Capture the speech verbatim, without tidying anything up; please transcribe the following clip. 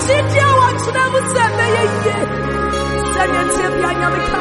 Chidia wa chuna museme ye ye. Sanya tebya nyamika